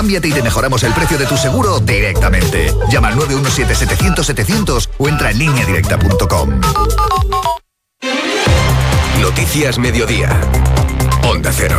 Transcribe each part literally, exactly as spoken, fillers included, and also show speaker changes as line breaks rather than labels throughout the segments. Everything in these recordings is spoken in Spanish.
Cámbiate y te mejoramos el precio de tu seguro directamente. Llama al nueve uno siete setecientos setecientos o entra en línea directa punto com.
Noticias Mediodía. Onda Cero.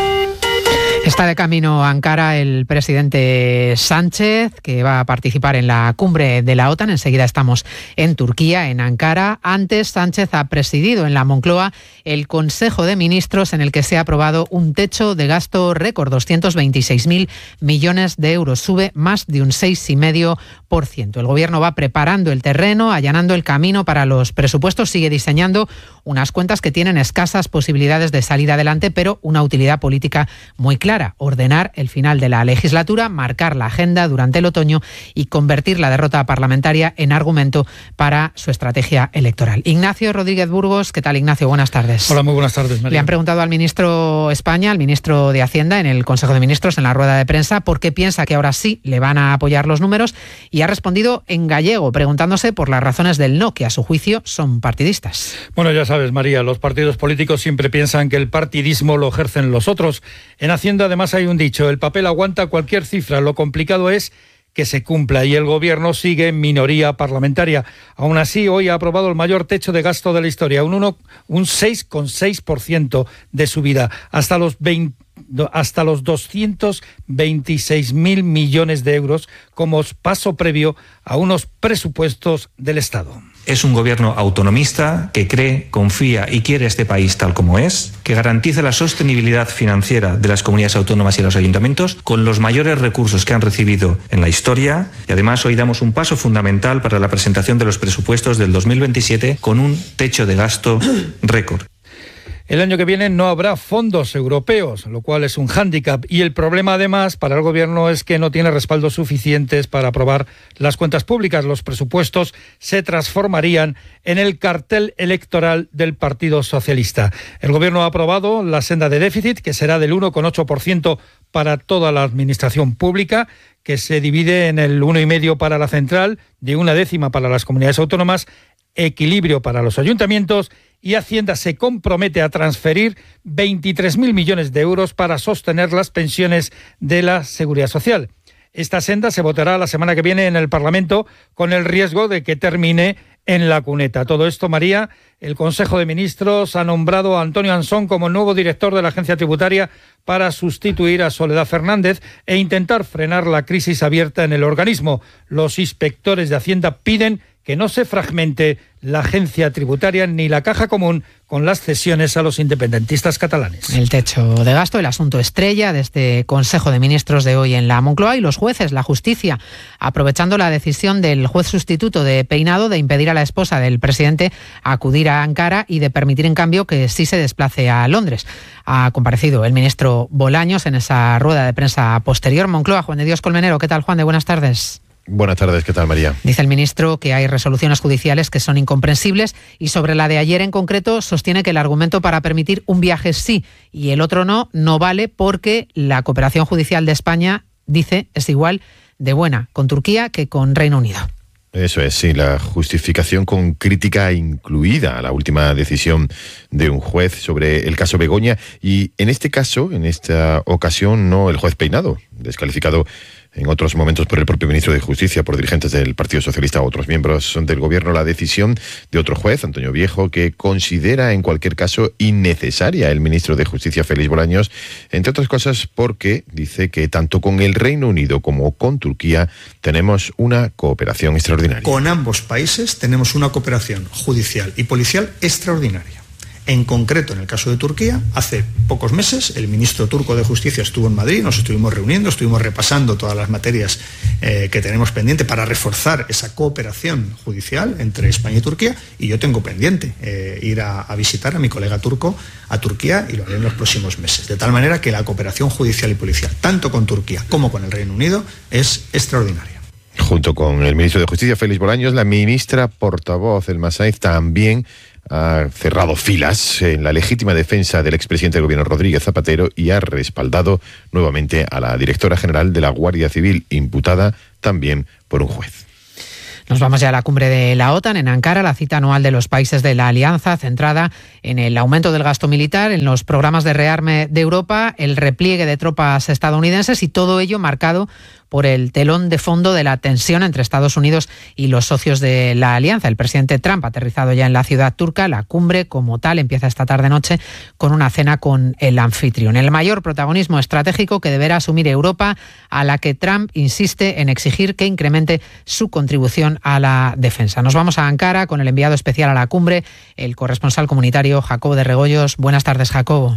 Está de camino a Ankara el presidente Sánchez, que va a participar en la cumbre de la OTAN. Enseguida estamos en Turquía, en Ankara. Antes, Sánchez ha presidido en la Moncloa el Consejo de Ministros, en el que se ha aprobado un techo de gasto récord, doscientos veintiséis mil millones de euros. Sube más de un seis coma cinco por ciento. El Gobierno va preparando el terreno, allanando el camino para los presupuestos. Sigue diseñando unas cuentas que tienen escasas posibilidades de salir adelante, pero una utilidad política muy clara: ordenar el final de la legislatura, marcar la agenda durante el otoño y convertir la derrota parlamentaria en argumento para su estrategia electoral. Ignacio Rodríguez Burgos, ¿qué tal, Ignacio? Buenas tardes.
Hola, muy buenas tardes, María.
Le han preguntado al ministro España, al ministro de Hacienda, en el Consejo de Ministros, en la rueda de prensa, por qué piensa que ahora sí le van a apoyar los números, y ha respondido en gallego, preguntándose por las razones del no, que a su juicio son partidistas.
Bueno, ya sabes, María, los partidos políticos siempre piensan que el partidismo lo ejercen los otros. En Hacienda, además, hay un dicho: el papel aguanta cualquier cifra, lo complicado es que se cumpla, y el Gobierno sigue en minoría parlamentaria. Aún así, hoy ha aprobado el mayor techo de gasto de la historia, un, uno, un seis coma seis por ciento de subida, hasta los veinte hasta los doscientos veintiséis mil millones de euros, como paso previo a unos presupuestos del Estado.
Es un gobierno autonomista que cree, confía y quiere este país tal como es, que garantice la sostenibilidad financiera de las comunidades autónomas y los ayuntamientos con los mayores recursos que han recibido en la historia, y además hoy damos un paso fundamental para la presentación de los presupuestos del dos mil veintisiete con un techo de gasto récord.
El año que viene no habrá fondos europeos, lo cual es un hándicap, y el problema además para el Gobierno es que no tiene respaldos suficientes para aprobar las cuentas públicas. Los presupuestos se transformarían en el cartel electoral del Partido Socialista. El Gobierno ha aprobado la senda de déficit, que será del uno coma ocho por ciento para toda la administración pública, que se divide en el uno coma cinco por ciento para la central, de una décima para las comunidades autónomas, equilibrio para los ayuntamientos, y Hacienda se compromete a transferir veintitrés mil millones de euros para sostener las pensiones de la Seguridad Social. Esta senda se votará la semana que viene en el Parlamento, con el riesgo de que termine en la cuneta. Todo esto, María, el Consejo de Ministros ha nombrado a Antonio Ansón como nuevo director de la Agencia Tributaria para sustituir a Soledad Fernández e intentar frenar la crisis abierta en el organismo. Los inspectores de Hacienda piden que no se fragmente la agencia tributaria ni la caja común con las cesiones a los independentistas catalanes.
El techo de gasto, el asunto estrella de este Consejo de Ministros de hoy en la Moncloa, y los jueces, la justicia, aprovechando la decisión del juez sustituto de Peinado de impedir a la esposa del presidente acudir a Ankara y de permitir en cambio que sí se desplace a Londres. Ha comparecido el ministro Bolaños en esa rueda de prensa posterior. Moncloa, Juan de Dios Colmenero. ¿Qué tal, Juan de? Buenas tardes.
Buenas tardes, ¿qué tal, María?
Dice el ministro que hay resoluciones judiciales que son incomprensibles, y sobre la de ayer en concreto sostiene que el argumento para permitir un viaje sí y el otro no, no vale, porque la cooperación judicial de España, dice, es igual de buena con Turquía que con Reino Unido.
Eso es, sí, la justificación con crítica incluida a la última decisión de un juez sobre el caso Begoña, y en este caso, en esta ocasión, no el juez Peinado, descalificado en otros momentos por el propio ministro de Justicia, por dirigentes del Partido Socialista o otros miembros del Gobierno, la decisión de otro juez, Antonio Viejo, que considera en cualquier caso innecesaria el ministro de Justicia, Félix Bolaños, entre otras cosas porque dice que tanto con el Reino Unido como con Turquía tenemos una cooperación extraordinaria.
Con ambos países tenemos una cooperación judicial y policial extraordinaria. En concreto, en el caso de Turquía, hace pocos meses el ministro turco de Justicia estuvo en Madrid, nos estuvimos reuniendo, estuvimos repasando todas las materias eh, que tenemos pendiente para reforzar esa cooperación judicial entre España y Turquía, y yo tengo pendiente eh, ir a, a visitar a mi colega turco a Turquía, y lo haré en los próximos meses. De tal manera que la cooperación judicial y policial, tanto con Turquía como con el Reino Unido, es extraordinaria.
Junto con el ministro de Justicia, Félix Bolaños, la ministra portavoz, Elma Sainz, también ha cerrado filas en la legítima defensa del expresidente del Gobierno, Rodríguez Zapatero, y ha respaldado nuevamente a la directora general de la Guardia Civil, imputada también por un juez.
Nos vamos ya a la cumbre de la OTAN en Ankara, la cita anual de los países de la alianza centrada en el aumento del gasto militar, en los programas de rearme de Europa, el repliegue de tropas estadounidenses y todo ello marcado por el telón de fondo de la tensión entre Estados Unidos y los socios de la alianza. El presidente Trump ha aterrizado ya en la ciudad turca. La cumbre, como tal, empieza esta tarde-noche con una cena con el anfitrión. El mayor protagonismo estratégico que deberá asumir Europa, a la que Trump insiste en exigir que incremente su contribución a la defensa. Nos vamos a Ankara con el enviado especial a la cumbre, el corresponsal comunitario Jacobo de Regoyos. Buenas tardes, Jacobo.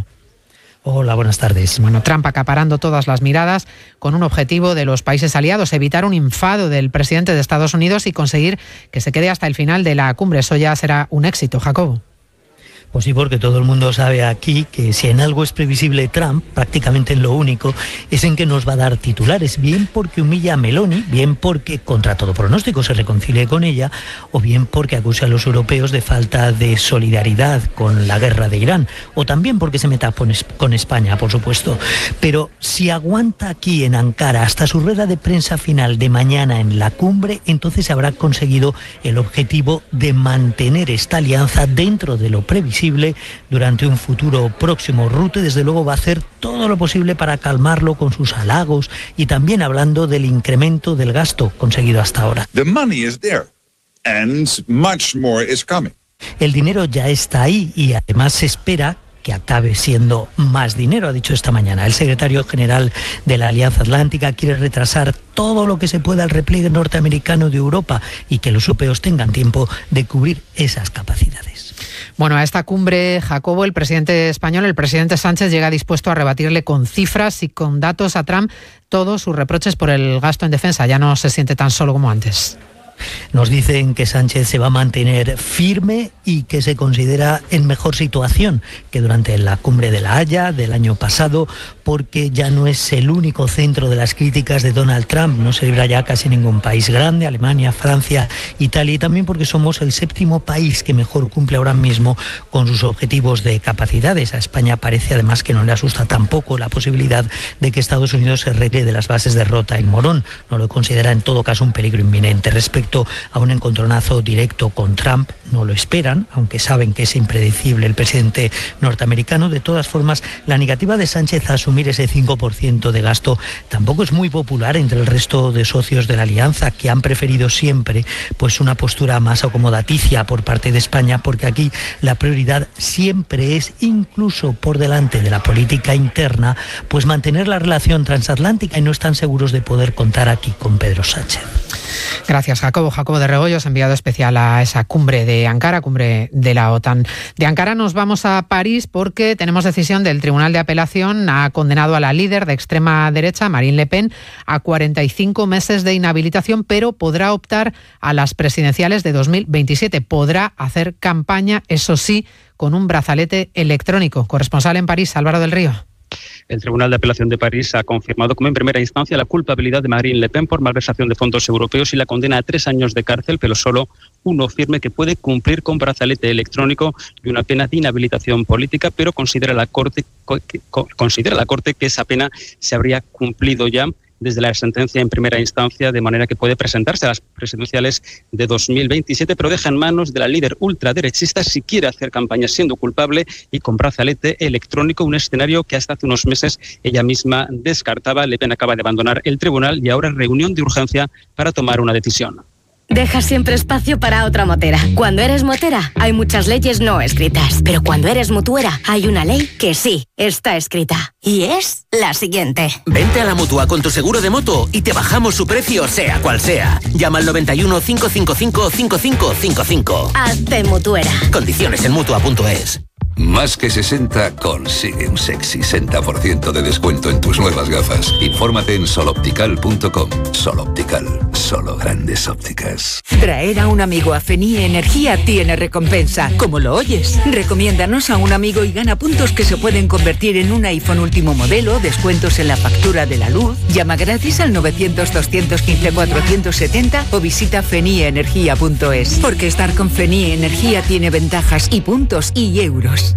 Hola, buenas tardes.
Bueno, Trump acaparando todas las miradas con un objetivo de los países aliados, evitar un enfado del presidente de Estados Unidos y conseguir que se quede hasta el final de la cumbre. Eso ya será un éxito, Jacobo.
Pues sí, porque todo el mundo sabe aquí que si en algo es previsible Trump, prácticamente en lo único, es en que nos va a dar titulares, bien porque humilla a Meloni, bien porque contra todo pronóstico se reconcilie con ella, o bien porque acuse a los europeos de falta de solidaridad con la guerra de Irán, o también porque se meta con España, por supuesto. Pero si aguanta aquí en Ankara hasta su rueda de prensa final de mañana en la cumbre, entonces habrá conseguido el objetivo de mantener esta alianza dentro de lo previsible durante un futuro próximo. Rutte, desde luego, va a hacer todo lo posible para calmarlo con sus halagos y también hablando del incremento del gasto conseguido hasta ahora.
The money is there and much more is coming.
El dinero ya está ahí y además se espera que acabe siendo más dinero, ha dicho esta mañana. El secretario general de la Alianza Atlántica quiere retrasar todo lo que se pueda el repliegue norteamericano de Europa y que los europeos tengan tiempo de cubrir esas capacidades.
Bueno, a esta cumbre, Jacobo, el presidente español, el presidente Sánchez, llega dispuesto a rebatirle con cifras y con datos a Trump todos sus reproches por el gasto en defensa. Ya no se siente tan solo como antes.
Nos dicen que Sánchez se va a mantener firme y que se considera en mejor situación que durante la cumbre de La Haya del año pasado, porque ya no es el único centro de las críticas de Donald Trump. No se libra ya casi ningún país grande, Alemania, Francia, Italia, y también porque somos el séptimo país que mejor cumple ahora mismo con sus objetivos de capacidades. A España parece además que no le asusta tampoco la posibilidad de que Estados Unidos se retire de las bases de Rota y Morón. No lo considera en todo caso un peligro inminente. Respecto a un encontronazo directo con Trump, no lo esperan, aunque saben que es impredecible el presidente norteamericano. De todas formas, la negativa de Sánchez a asumir ese cinco por ciento de gasto tampoco es muy popular entre el resto de socios de la alianza, que han preferido siempre pues una postura más acomodaticia por parte de España, porque aquí la prioridad siempre es, incluso por delante de la política interna, pues mantener la relación transatlántica, y no están seguros de poder contar aquí con Pedro Sánchez.
Gracias, Jacobo. Jacobo de Regoyos, enviado especial a esa cumbre de Ankara, cumbre de la OTAN. De Ankara nos vamos a París porque tenemos decisión del Tribunal de Apelación. Ha condenado a la líder de extrema derecha, Marine Le Pen, a cuarenta y cinco meses de inhabilitación, pero podrá optar a las presidenciales de dos mil veintisiete. Podrá hacer campaña, eso sí, con un brazalete electrónico. Corresponsal en París, Álvaro del Río.
El Tribunal de Apelación de París ha confirmado como en primera instancia la culpabilidad de Marine Le Pen por malversación de fondos europeos y la condena a tres años de cárcel, pero solo uno firme que puede cumplir con brazalete electrónico y una pena de inhabilitación política, pero considera la Corte, considera la Corte que esa pena se habría cumplido ya desde la sentencia en primera instancia, de manera que puede presentarse a las presidenciales de dos mil veintisiete, pero deja en manos de la líder ultraderechista si quiere hacer campaña siendo culpable y con brazalete electrónico, un escenario que hasta hace unos meses ella misma descartaba. Le Pen acaba de abandonar el tribunal y ahora reunión de urgencia para tomar una decisión.
Deja siempre espacio para otra motera. Cuando eres motera, hay muchas leyes no escritas. Pero cuando eres mutuera, hay una ley que sí está escrita. Y es la siguiente.
Vente a la Mutua con tu seguro de moto y te bajamos su precio, sea cual sea. Llama al noventa y uno, cinco cinco cinco, cinco cinco cinco cinco.
Hazte mutuera.
Condiciones en mutua punto es.
Más que sesenta consigue un sexy sesenta por ciento de descuento en tus nuevas gafas. Infórmate en soloptical punto com. Sol Optical, solo grandes ópticas.
Traer a un amigo a Fenie Energía tiene recompensa. ¿Cómo lo oyes? Recomiéndanos a un amigo y gana puntos que se pueden convertir en un iPhone último modelo, descuentos en la factura de la luz. Llama gratis al novecientos, doscientos quince, cuatrocientos setenta o visita fenie energía punto es. Porque estar con Fenie Energía tiene ventajas y puntos y euros.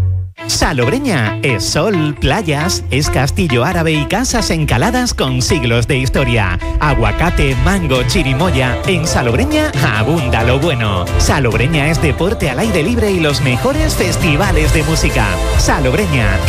Salobreña es sol, playas, es castillo árabe y casas encaladas con siglos de historia. Aguacate, mango, chirimoya. En Salobreña abunda lo bueno. Salobreña es deporte al aire libre y los mejores festivales de música. Salobreña,